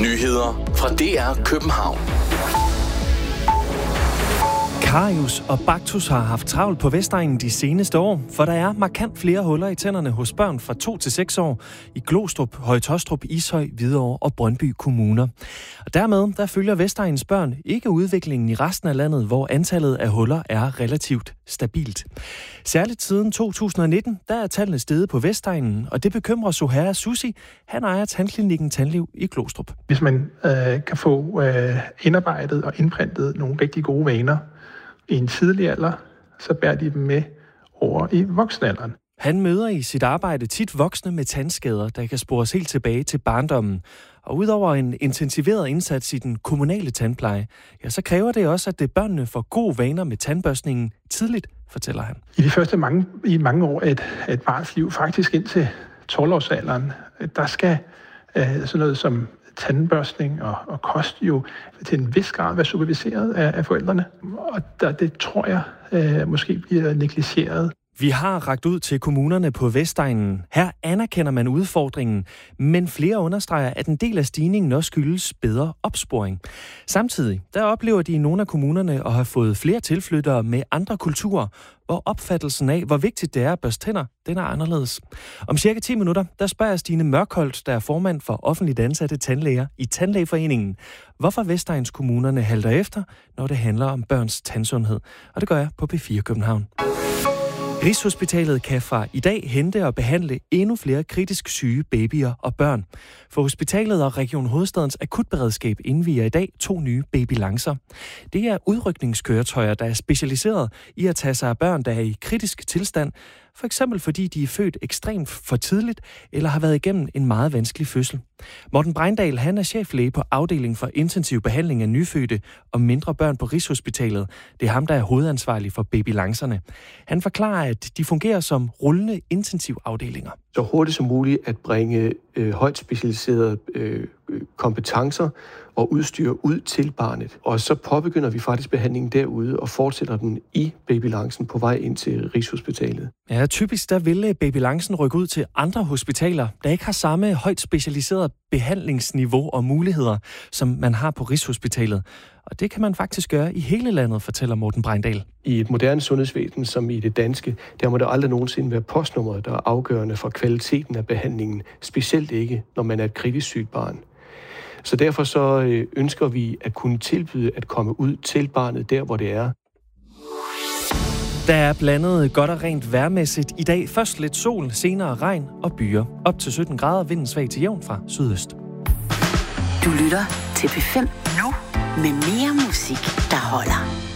Nyheder fra DR København. Karius og Baktus har haft travlt på Vestegnen de seneste år, for der er markant flere huller i tænderne hos børn fra 2 til 6 år i Glostrup, Høje-Taastrup, Ishøj, Hvidovre og Brøndby kommuner. Og dermed der følger Vestegnens børn ikke udviklingen i resten af landet, hvor antallet af huller er relativt stabilt. Særligt siden 2019, der er tallene steget på Vestegnen, og det bekymrer Soher Susi. Han ejer tandklinikken Tandliv i Glostrup. Hvis man kan få indarbejdet og indprintet nogle rigtig gode vaner i en tidlig alder, så bærer de dem med over i voksenalderen. Han møder i sit arbejde tit voksne med tandskader, der kan spores helt tilbage til barndommen. Og udover en intensiveret indsats i den kommunale tandpleje, ja, så kræver det også, at børnene får gode vaner med tandbørstningen tidligt, fortæller han. I de første mange år af et barns liv, faktisk indtil 12-årsalderen, der skal sådan noget som tandbørstning og kost jo til en vis grad være superviseret af forældrene. Og det tror jeg måske bliver negligeret. Vi har rakt ud til kommunerne på Vestegnen. Her anerkender man udfordringen, men flere understreger, at en del af stigningen også skyldes bedre opsporing. Samtidig der oplever de i nogle af kommunerne at have fået flere tilflyttere med andre kulturer, hvor opfattelsen af, hvor vigtigt det er at børste tænder, den er anderledes. Om cirka 10 minutter, der spørger Stine Mørkholt, der er formand for offentligt ansatte tandlæger i Tandlægeforeningen, hvorfor Vestegns kommunerne halter efter, når det handler om børns tandsundhed. Og det gør jeg på P4 København. Rigshospitalet kan fra i dag hente og behandle endnu flere kritisk syge babyer og børn. For hospitalet og Region Hovedstadens akutberedskab indviger i dag 2 nye babylancer. Det er udrykningskøretøjer, der er specialiseret i at tage sig af børn, der er i kritisk tilstand, for eksempel fordi de er født ekstremt for tidligt eller har været igennem en meget vanskelig fødsel. Morten Breindal, han er cheflæge på afdelingen for intensiv behandling af nyfødte og mindre børn på Rigshospitalet. Det er ham, der er hovedansvarlig for babylancerne. Han forklarer, at de fungerer som rullende intensivafdelinger. Så hurtigt som muligt at bringe højt specialiserede kompetencer og udstyr ud til barnet. Og så påbegynder vi faktisk behandlingen derude og fortsætter den i babylancen på vej ind til Rigshospitalet. Ja, typisk der vil babylancen rykke ud til andre hospitaler, der ikke har samme højt specialiseret behandlingsniveau og muligheder, som man har på Rigshospitalet. Og det kan man faktisk gøre i hele landet, fortæller Morten Breindal. I et moderne sundhedsvæsen som i det danske, der må der aldrig nogensinde være postnummeret, der er afgørende for kvaliteten af behandlingen, specielt ikke, når man er et kritisk sygt barn. Så derfor så ønsker vi at kunne tilbyde at komme ud til barnet der, hvor det er. Der er blandet godt og rent vejrmæssigt i dag. Først lidt sol, senere regn og byer. Op til 17 grader, vinden svag til jævn fra sydøst. Du lytter til P5 nu med mere musik, der holder.